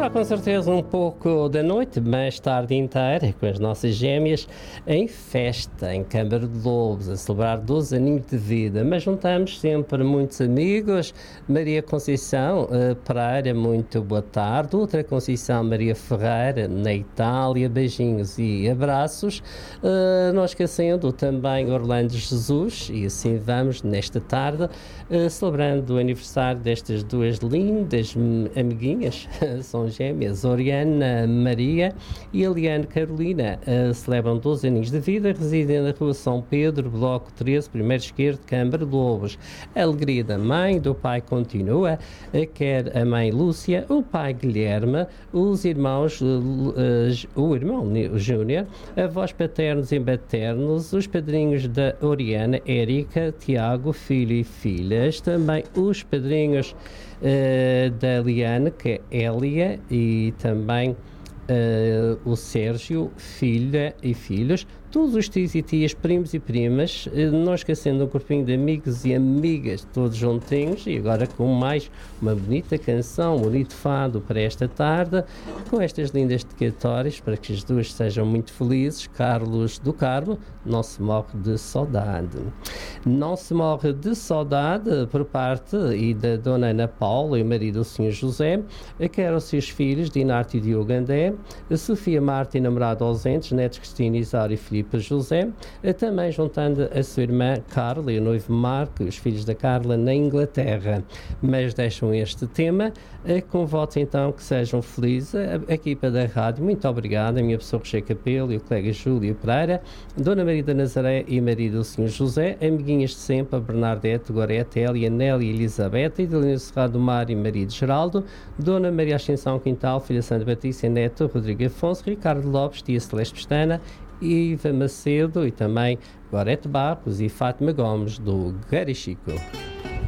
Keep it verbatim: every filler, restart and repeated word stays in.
celebrar com certeza um pouco da noite, mas tarde inteira, com as nossas gêmeas, em festa, em Câmara de Lobos, a celebrar doze aninhos de vida. Mas juntamos sempre muitos amigos. Maria Conceição uh, Pereira, muito boa tarde. Outra Conceição, Maria Ferreira, na Itália, beijinhos e abraços. Uh, não esquecendo também Orlando Jesus, e assim vamos nesta tarde, uh, celebrando o aniversário destas duas lindas amiguinhas, são gêmeas, Oriana Maria e Eliane Carolina, uh, celebram doze aninhos de vida, residem na rua São Pedro, bloco treze, primeiro esquerdo, Câmara de Lobos. A alegria da mãe, do pai continua, uh, quer a mãe Lúcia, o pai Guilherme, os irmãos, uh, uh, o irmão Júnior, avós paternos e maternos, os padrinhos da Oriana, Érica, Tiago, filho e filhas, também os padrinhos Uh, da Eliane, que é Hélia, e também uh, o Sérgio, filha e filhos, todos os tios e tias, primos e primas, uh, não esquecendo um corpinho de amigos e amigas, todos juntinhos, e agora com mais uma bonita canção, um bonito fado para esta tarde, com estas lindas dedicatórias, para que as duas sejam muito felizes. Carlos do Carmo, não se morre de saudade. Não se morre de saudade por parte e da Dona Ana Paula e o marido, o senhor José, quer os seus filhos, Dinarte e Diogo André, Sofia Marta e namorado ausentes, netos Cristina, Isaura e Filipe José, também juntando a sua irmã Carla e o noivo Marco, os filhos da Carla, na Inglaterra. Mas deixam este tema, com votos então que sejam felizes. A equipa da rádio, muito obrigada, a minha pessoa Roger Capelo e o colega Júlio Pereira, Dona Maria da Nazaré e marido, o senhor José, amiguinhas de sempre, a Bernadette, Gorete, Elia, Nélia e Elizabeth, Idalina Serrado do Mar e marido Geraldo, Dona Maria Ascensão Quintal, filha Santa Patrícia, neto Rodrigo Afonso, Ricardo Lopes, tia Celeste Pestana, Iva Macedo e também Gorete Barros e Fátima Gomes do Garichico.